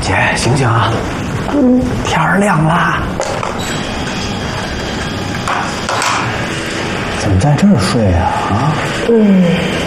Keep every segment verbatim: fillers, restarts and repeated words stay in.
姐，醒醒啊！嗯，天儿亮啦。怎么在这儿睡啊？啊？ 嗯。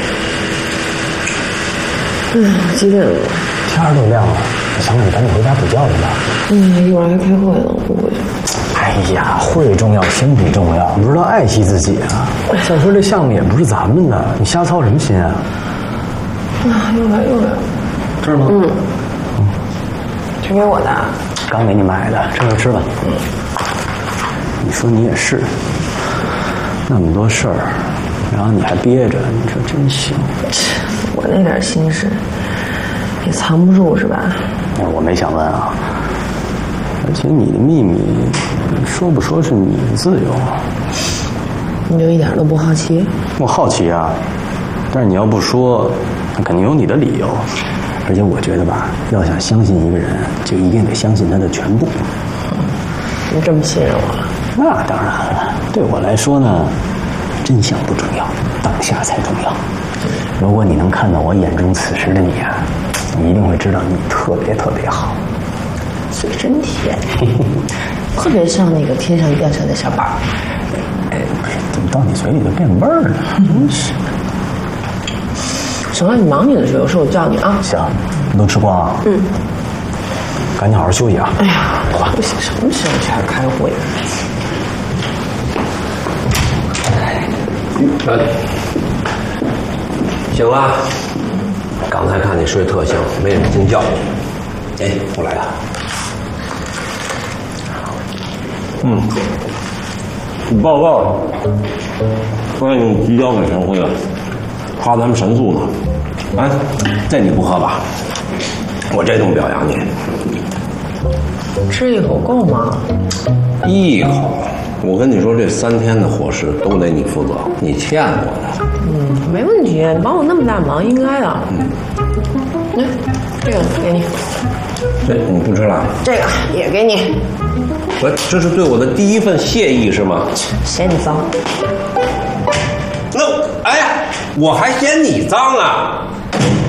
嗯，几点了？ 天儿都亮了，我想你赶紧回家补觉去吧。 嗯，一会儿还开会呢，我不回去。 哎呀，会重要，身体重要，你不知道爱惜自己啊！再说这项目也不是咱们的，你瞎操什么心啊？ 啊，又来又来， 这儿吗？ 嗯，嗯，是给我的， 刚给你买的，这就吃吧。嗯，你说你也是，那么多事儿，然后你还憋着，你说真行？ 我那点心事也藏不住是吧？ 我没想问啊，而且你的秘密说不说是你的自由？ 你就一点都不好奇？ 我好奇啊，但是你要不说，那肯定有你的理由。而且我觉得吧，要想相信一个人，就一定得相信他的全部。 你这么信任我？ 那当然了，对我来说呢，真相不重要，当下才重要。如果你能看到我眼中此时的你啊，你一定会知道你特别特别好。 嘴真甜，特别像那个天上掉下的小宝。 哎，怎么到你嘴里就变味儿了？真是。 行了，你忙你的去，有事我叫你啊。 行，你都吃光啊？嗯。赶紧好好休息啊！ 哎呀，不行，什么时候去还开会？ 哎，醒了。刚才看你睡特香，没人听叫你。哎，我来了。嗯，报告，关于提交给省会了，夸咱们神速呢。哎，这你不喝吧？我这顿表扬你。 吃一口够吗？ 一口。我跟你说，这三天的伙食都得你负责，你欠我的。 嗯，没问题，你帮我那么大忙，应该的。嗯，来，这个给你。 这你不吃了？ 这个也给你。 不，这是对我的第一份谢意是吗？ 嫌你脏。 那哎呀，我还嫌你脏啊！